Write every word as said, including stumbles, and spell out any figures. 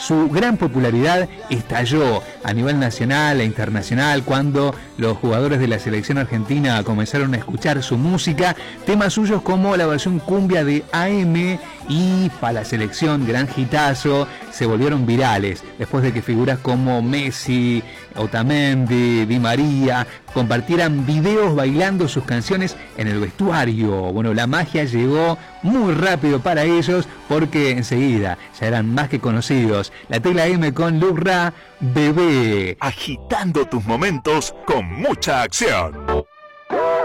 Su gran popularidad estalló a nivel nacional e internacional cuando los jugadores de la selección argentina comenzaron a escuchar su música. Temas suyos como la versión cumbia de A M y para la selección, gran hitazo, se volvieron virales después de que figuras como Messi, Otamendi, Di María compartieran videos bailando sus canciones en el vestuario. Bueno, la magia llegó muy rápido para ellos porque enseguida ya eran más que conocidos. La Tecla M con Luk Ra, Bebé. Agitando tus momentos con mucha acción.